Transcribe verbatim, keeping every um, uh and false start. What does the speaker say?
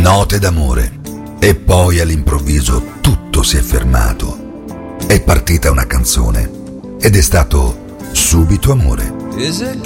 Note d'amore. E poi all'improvviso tutto si è fermato. È partita una canzone ed è stato subito amore.